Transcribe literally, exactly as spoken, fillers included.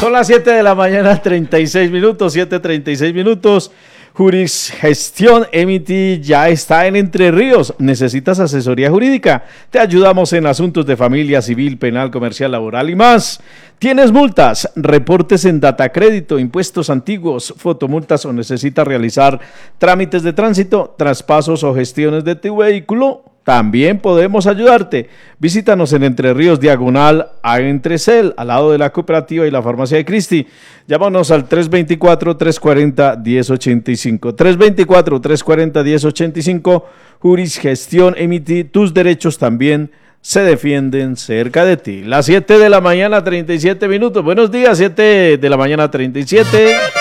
Son las siete de la mañana, treinta y seis minutos, siete treinta y seis minutos. Jurisgestión M T ya está en Entre Ríos. ¿Necesitas asesoría jurídica? Te ayudamos en asuntos de familia, civil, penal, comercial, laboral y más. ¿Tienes multas, reportes en datacrédito, impuestos antiguos, fotomultas o necesitas realizar trámites de tránsito, traspasos o gestiones de tu vehículo? También podemos ayudarte. Visítanos en Entre Ríos, diagonal a Entrecel, al lado de la cooperativa y la farmacia de Cristi. Llámanos al tres dos cuatro, tres cuatro cero, uno cero ocho cinco. tres dos cuatro, tres cuatro cero, uno cero ocho cinco. Jurisgestión M T, tus derechos también se defienden cerca de ti. Las siete de la mañana, treinta y siete minutos. Buenos días, siete de la mañana, treinta y siete.